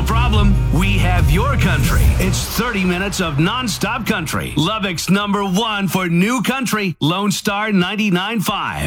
No problem. We have your country. It's 30 minutes of nonstop country. Lubbock's #1 for new country, Lone Star 99.5.